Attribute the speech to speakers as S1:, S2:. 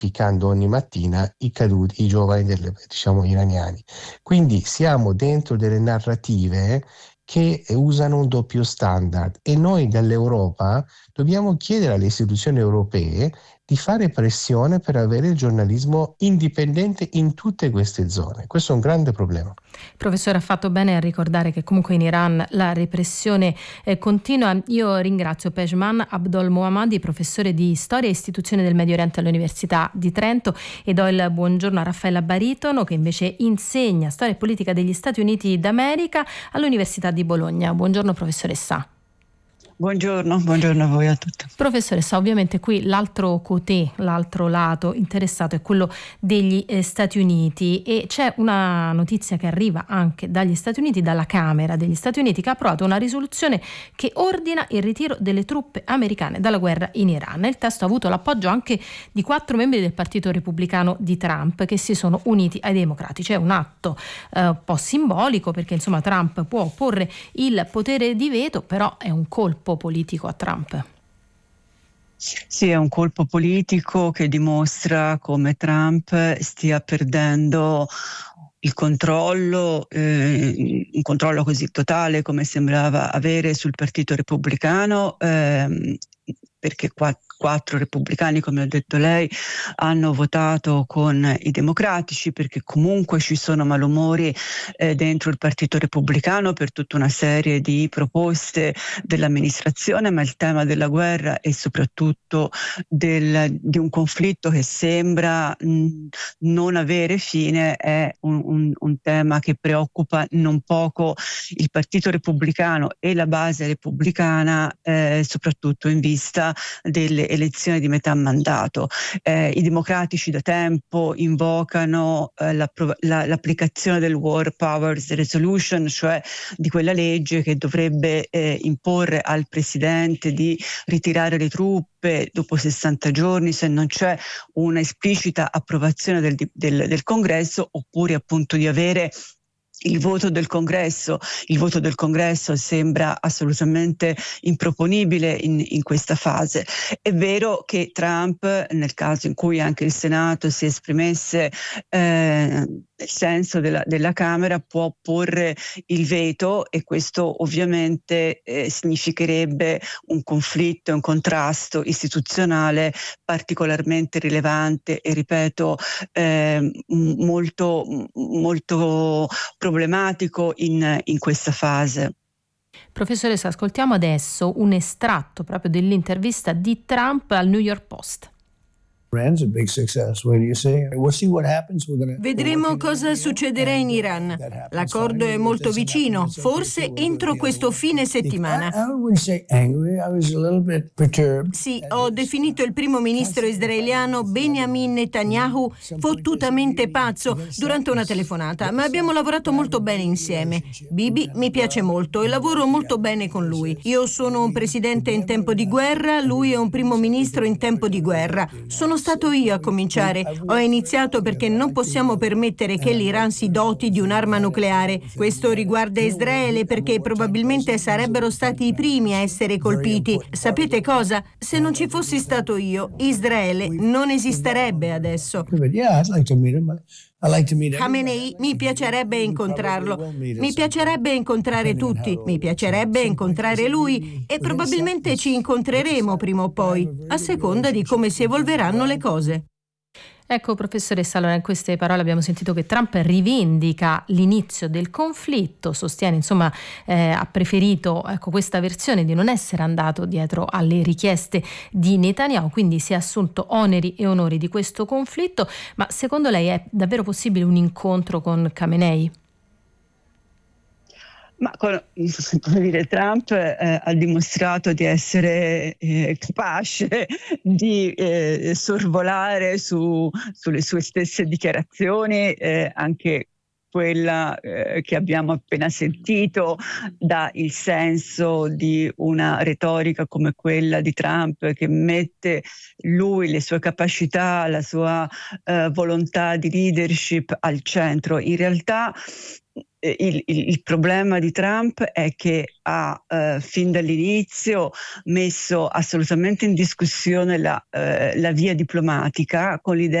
S1: piccando ogni mattina i caduti, i giovani iraniani. Quindi siamo dentro delle narrative che usano un doppio standard e noi dall'Europa dobbiamo chiedere alle istituzioni europee di fare pressione per avere il giornalismo indipendente in tutte queste zone. Questo è un grande problema.
S2: Professore, ha fatto bene a ricordare che comunque in Iran la repressione continua. Io ringrazio Pejman Abdolmohammadi, professore di Storia e Istituzione del Medio Oriente all'Università di Trento, e do il buongiorno a Raffaella Baritono, che invece insegna Storia e Politica degli Stati Uniti d'America all'Università di Bologna. Buongiorno professoressa.
S3: Buongiorno a voi a tutti.
S2: Professoressa, ovviamente qui l'altro côté, l'altro lato interessato è quello degli Stati Uniti, e c'è una notizia che arriva anche dagli Stati Uniti, dalla Camera degli Stati Uniti, che ha approvato una risoluzione che ordina il ritiro delle truppe americane dalla guerra in Iran. Il testo ha avuto l'appoggio anche di 4 membri del Partito Repubblicano di Trump, che si sono uniti ai democratici. È un atto un po' simbolico, perché insomma Trump può opporre il potere di veto, però è un colpo politico a Trump.
S3: Sì, è un colpo politico che dimostra come Trump stia perdendo il controllo, un controllo così totale come sembrava avere sul Partito Repubblicano, perché 4 repubblicani, come ha detto lei, hanno votato con i democratici, perché comunque ci sono malumori dentro il Partito Repubblicano per tutta una serie di proposte dell'amministrazione, ma il tema della guerra e soprattutto di un conflitto che sembra non avere fine è un tema che preoccupa non poco il Partito Repubblicano e la base repubblicana, soprattutto in vista delle elezioni di metà mandato. I democratici da tempo invocano l'applicazione del War Powers Resolution, cioè di quella legge che dovrebbe imporre al presidente di ritirare le truppe dopo 60 giorni se non c'è una esplicita approvazione del Congresso, oppure appunto di avere il voto del Congresso. Il voto del Congresso sembra assolutamente improponibile in questa fase. È vero che Trump, nel caso in cui anche il Senato si esprimesse nel senso della Camera, può porre il veto, e questo ovviamente significherebbe un conflitto, un contrasto istituzionale particolarmente rilevante e, ripeto, molto problematico in questa fase.
S2: Professoressa, ascoltiamo adesso un estratto proprio dell'intervista di Trump al New York Post.
S4: Vedremo cosa succederà in Iran. L'accordo è molto vicino, forse entro questo fine settimana. Sì, ho definito il primo ministro israeliano Benjamin Netanyahu fottutamente pazzo durante una telefonata, ma abbiamo lavorato molto bene insieme. Bibi mi piace molto e lavoro molto bene con lui. Io sono un presidente in tempo di guerra, lui è un primo ministro in tempo di guerra. Sono stato io a cominciare. Ho iniziato perché non possiamo permettere che l'Iran si doti di un'arma nucleare. Questo riguarda Israele, perché probabilmente sarebbero stati i primi a essere colpiti. Sapete cosa? Se non ci fossi stato io, Israele non esisterebbe adesso. Khamenei, mi piacerebbe incontrarlo. Mi piacerebbe incontrare tutti. Mi piacerebbe incontrare lui, e probabilmente ci incontreremo prima o poi, a seconda di come si evolveranno le cose.
S2: Ecco, professoressa, allora in queste parole abbiamo sentito che Trump rivendica l'inizio del conflitto, sostiene, insomma, ha preferito questa versione di non essere andato dietro alle richieste di Netanyahu, quindi si è assunto oneri e onori di questo conflitto. Ma secondo lei è davvero possibile un incontro con Khamenei?
S3: Ma come dire, Trump ha dimostrato di essere capace di sorvolare sulle sue stesse dichiarazioni, anche quella che abbiamo appena sentito dà il senso di una retorica come quella di Trump, che mette lui, le sue capacità, la sua volontà di leadership al centro. In realtà il problema di Trump è che ha fin dall'inizio messo assolutamente in discussione la via diplomatica, con l'idea